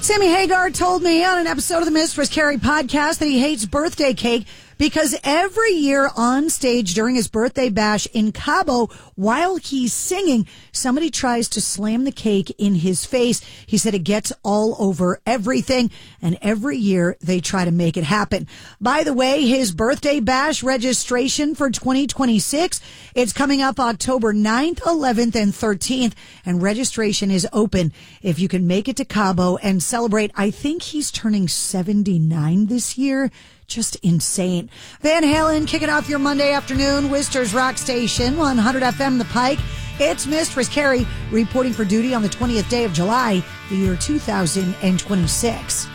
Sammy Hagar told me on an episode of the Mistress Carrie podcast that he hates birthday cake because every year on stage during his birthday bash in Cabo, while he's singing, somebody tries to slam the cake in his face. He said it gets all over everything, and every year they try to make it happen. By the way, his birthday bash registration for 2026, it's coming up October 9th, 11th, and 13th, and registration is open if you can make it to Cabo and celebrate. I think he's turning 79 this year. Just insane. Van Halen kicking off your Monday afternoon. Worcester's Rock Station, 100 FM The Pike. It's Mistress Carrie reporting for duty on the 20th day of July, the year 2026.